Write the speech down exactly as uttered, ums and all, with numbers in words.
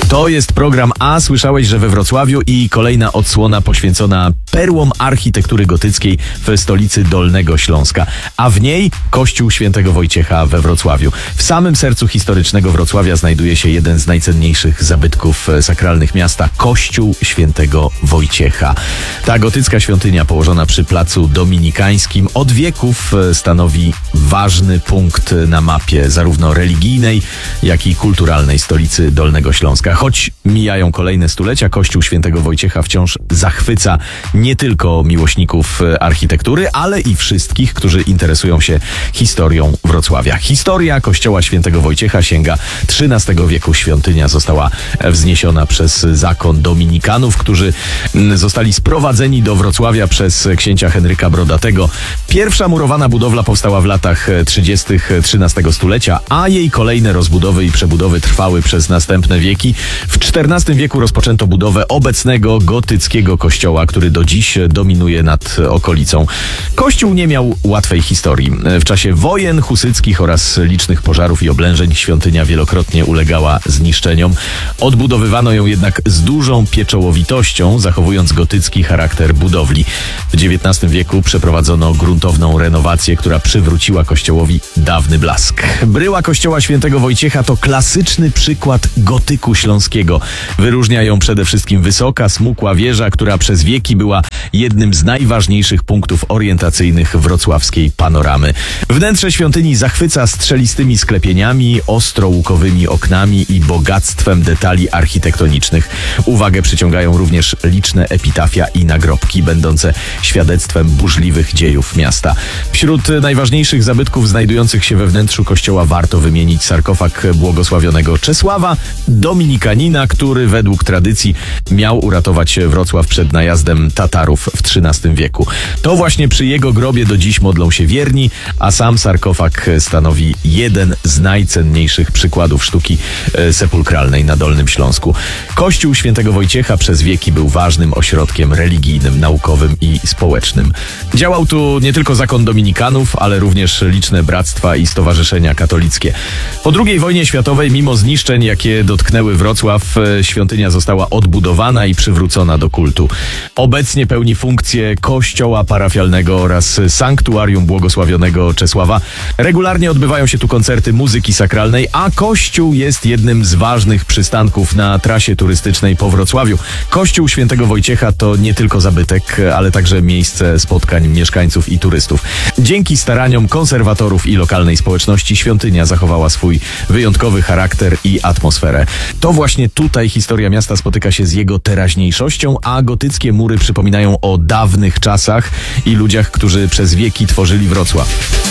To jest program A. Słyszałeś, że we Wrocławiu i kolejna odsłona poświęcona perłom architektury gotyckiej w stolicy Dolnego Śląska, a w niej Kościół Świętego Wojciecha we Wrocławiu. W samym sercu historycznego Wrocławia znajduje się jeden z najcenniejszych zabytków sakralnych miasta, Kościół Świętego Wojciecha. Ta gotycka świątynia położona przy placu Dominikańskim od wieków stanowi ważny punkt na mapie zarówno religijnej, jak i kulturalnej stolicy Dolnego Śląska. Choć mijają kolejne stulecia, Kościół Świętego Wojciecha wciąż zachwyca nie tylko miłośników architektury, ale i wszystkich, którzy interesują się historią Wrocławia. Historia Kościoła Świętego Wojciecha sięga trzynastego wieku. Świątynia została wzniesiona przez zakon dominikanów, którzy zostali sprowadzeni do Wrocławia przez księcia Henryka Brodatego. Pierwsza murowana budowla powstała w latach trzydziestych trzynastego stulecia, a jej kolejne rozbudowy i przebudowy trwały przez następne wieki. W czternastym wieku rozpoczęto budowę obecnego gotyckiego kościoła, który do dziś dominuje nad okolicą. Kościół nie miał łatwej historii. W czasie wojen husyckich oraz licznych pożarów i oblężeń świątynia wielokrotnie ulegała zniszczeniom. Odbudowywano ją jednak z dużą pieczołowitością, zachowując gotycki charakter budowli. W dziewiętnastym wieku przeprowadzono gruntowną renowację, która przywróciła kościołowi dawny blask. Bryła Kościoła Świętego Wojciecha to klasyczny przykład gotyku śląskiego. Wyróżnia ją przede wszystkim wysoka, smukła wieża, która przez wieki była jednym z najważniejszych punktów orientacyjnych wrocławskiej panoramy. Wnętrze świątyni zachwyca strzelistymi sklepieniami, ostrołukowymi oknami i bogactwem detali architektonicznych. Uwagę przyciągają również liczne epitafia i nagrobki, będące świadectwem burzliwych dziejów miasta. Wśród najważniejszych zabytków znajdujących się we wnętrzu kościoła warto wymienić sarkofag błogosławionego Czesława, dominikanina, który według tradycji miał uratować Wrocław przed najazdem Tatarów w trzynastym wieku. To właśnie przy jego grobie do dziś modlą się wierni, a sam sarkofag stanowi jeden z najcenniejszych przykładów sztuki sepulkralnej na Dolnym Śląsku. Kościół Świętego Wojciecha przez wieki był ważnym ośrodkiem religijnym, naukowym i społecznym. Działał tu nie tylko zakon dominikanów, ale również liczne bractwa i stowarzyszenia katolickie. Po drugiej wojnie światowej, mimo zniszczeń, jakie dotknęły Wrocław, świątynia została odbudowana i przywrócona do kultu. Obecnie pełni funkcję kościoła parafialnego oraz sanktuarium błogosławionego Czesława. Regularnie odbywają się tu koncerty muzyki sakralnej, a kościół jest jednym z ważnych przystanków na trasie turystycznej po Wrocławiu. Kościół Świętego Wojciecha to nie tylko zabytek, ale także miejsce spotkań mieszkańców i turystów. Dzięki staraniom konserwatorów i lokalnej społeczności świątynia zachowała swój wyjątkowy charakter i atmosferę. To właśnie tutaj historia miasta spotyka się z jego teraźniejszością, a gotyckie mury przypominają o dawnych czasach i ludziach, którzy przez wieki tworzyli Wrocław.